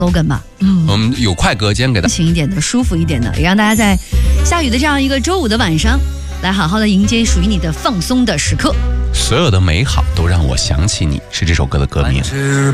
slogan 吧。 我们有快歌间给大家轻一点的、舒服一点的，也让大家在下雨的这样一个周五的晚上，来好好的迎接属于你的放松的时刻。 所有的美好都让我想起你，是这首歌的歌名。